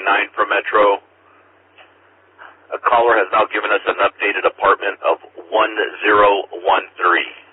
from Metro. A caller has now given us an updated apartment of 1013.